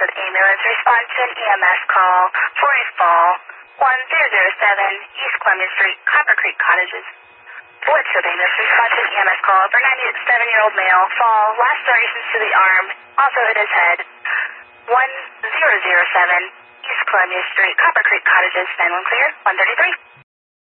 Woodford ambulance respond to an EMS call for a fall 1007 East Columbia Street, Copper Creek Cottages. Woodford ambulance respond to an EMS call for 97-year-old male, fall, lacerations to the arm, also hit his head. 1007 East Columbia Street, Copper Creek Cottages, 9-1 clear, 133.